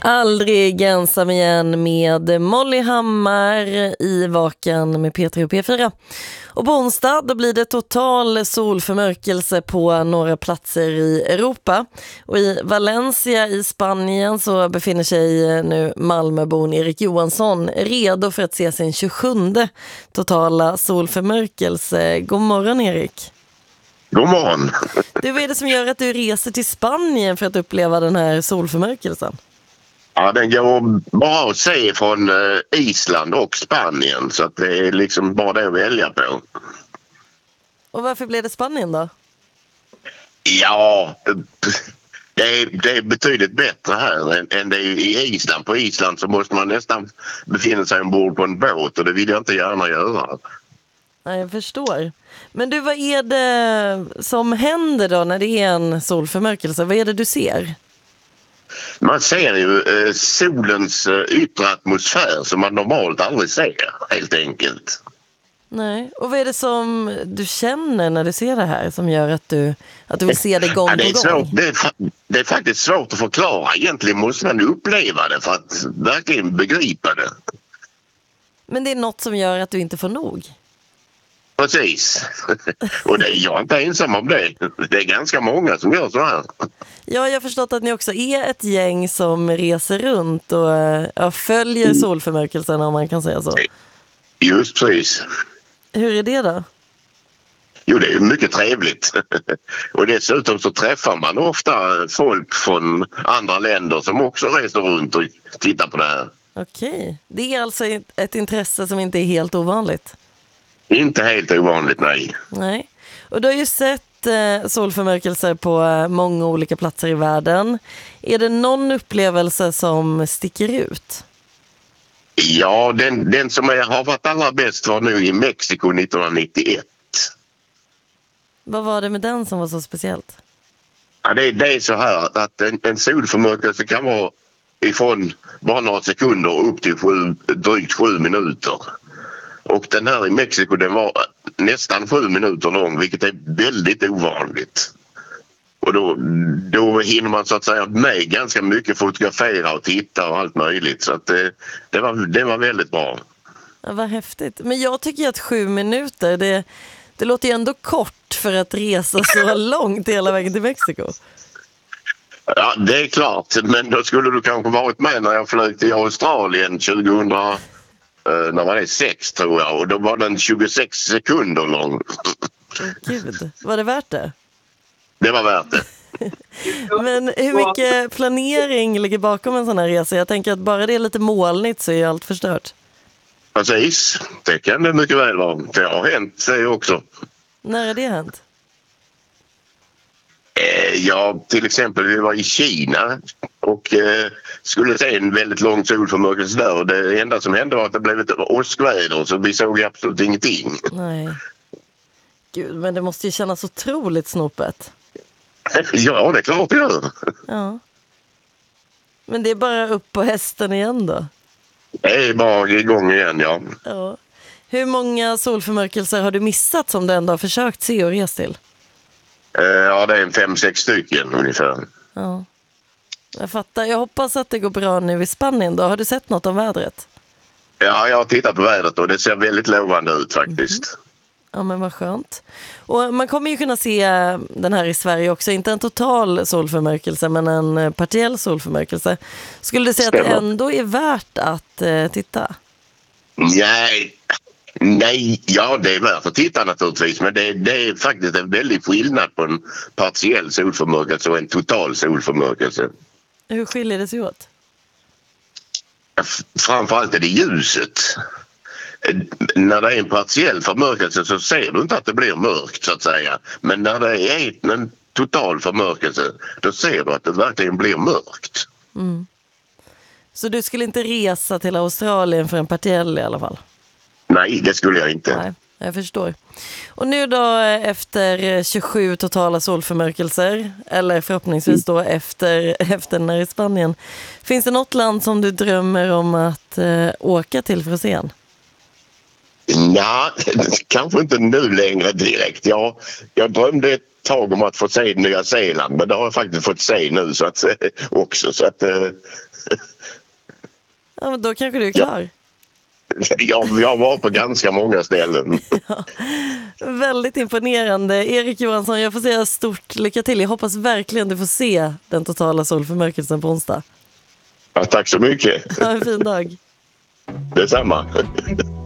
Aldrig ensam igen med Molly Hammar i Vaken med P3 och P4. Och på onsdag då blir det total solförmörkelse på några platser i Europa. Och i Valencia i Spanien så befinner sig nu Malmöbon Erik Johansson redo för att se sin 27:e totala solförmörkelse. God morgon Erik. God morgon. Du, vad är det som gör att du reser till Spanien för att uppleva den här solförmörkelsen? Ja, den går bara att se från Island och Spanien, så att det är liksom bara det att välja på. Och varför blev det Spanien då? Ja, det är betydligt bättre här än det är i Island. På Island så måste man nästan befinna sig ombord på en båt och det vill jag inte gärna göra. Nej, jag förstår. Men du, vad är det som händer då när det är en solförmörkelse? Vad är det du ser? Man ser ju solens yttre atmosfär som man normalt aldrig ser, helt enkelt. Nej, och vad är det som du känner när du ser det här som gör att du vill se det gång på gång? Det är faktiskt svårt att förklara. Egentligen måste man uppleva det för att verkligen begripa det. Men det är något som gör att du inte får nog? Precis. Och jag är inte ensam om det. Det är ganska många som gör så här. Ja, jag har förstått att ni också är ett gäng som reser runt och följer solförmörkelsen, om man kan säga så. Just precis. Hur är det då? Jo, det är mycket trevligt. Och dessutom så träffar man ofta folk från andra länder som också reser runt och tittar på det här. Okej. Det är alltså ett intresse som inte är helt ovanligt? Inte helt ovanligt, nej. Nej. Och du har ju sett solförmörkelser på många olika platser i världen. Är det någon upplevelse som sticker ut? Ja, den som har varit allra bäst var nu i Mexiko 1991. Vad var det med den som var så speciellt? Ja, det är så här att en solförmörkelse kan vara ifrån bara några sekunder upp till drygt 7 minuter. Och den här i Mexiko, den var nästan 7 minuter lång, vilket är väldigt ovanligt. Och då hinner man så att säga med ganska mycket, fotografera och titta och allt möjligt. Så att det var väldigt bra. Ja, vad häftigt. Men jag tycker att 7 minuter, det låter ju ändå kort för att resa så långt hela vägen till Mexiko. Ja, det är klart. Men då skulle du kanske varit med när jag flög till Australien 2000... när man är 6 tror jag, och då var den 26 sekunder lång. Gud, var det värt det? Det var värt det. Men hur mycket planering ligger bakom en sån här resa? Jag tänker att bara det är lite molnigt så är allt förstört. Precis, det kan det mycket väl vara. Det har hänt det också. När har det hänt? Ja, till exempel vi var i Kina och skulle se en väldigt lång solförmörkelse där, och det enda som hände var att det blev ett åskväder så vi såg absolut ingenting. Nej. Gud, men det måste ju kännas otroligt snopet. Ja, det är klart det gör. Ja. Men det är bara upp på hästen igen då? Det är bara igång igen, ja. Ja. Hur många solförmörkelser har du missat som du ändå har försökt se och resa till? Ja, det är 5-6 stycken ungefär. Ja, jag fattar. Jag hoppas att det går bra nu i Spanien då. Har du sett något om vädret? Ja, jag har tittat på vädret och det ser väldigt lovande ut faktiskt. Ja, men vad skönt. Och man kommer ju kunna se den här i Sverige också. Inte en total solförmörkelse, men en partiell solförmörkelse. Skulle du säga att det ändå är värt att titta? Nej, ja det är värt att titta naturligtvis, men det är faktiskt en väldig skillnad på en partiell solförmörkelse och en total solförmörkelse. Hur skiljer det sig åt? Framförallt är det ljuset. När det är en partiell förmörkelse så ser du inte att det blir mörkt så att säga, men när det är en total förmörkelse då ser du att det verkligen blir mörkt. Mm. Så du skulle inte resa till Australien för en partiell i alla fall? Nej, det skulle jag inte. Nej, jag förstår. Och nu då efter 27 totala solförmörkelser, eller förhoppningsvis då efter den här i Spanien, finns det något land som du drömmer om att åka till för att se en? Nej, kanske inte nu längre direkt. Jag drömde ett tag om att få se Nya Zeeland, men det har jag faktiskt fått se nu så att, också. Så att, Ja, men då kanske du är klar. jag var på ganska många ställen. Ja, väldigt imponerande. Erik Johansson, jag får säga stort lycka till. Jag hoppas verkligen du får se den totala solförmörkelsen på onsdag. Ja, tack så mycket. Ha en fin dag. Detsamma.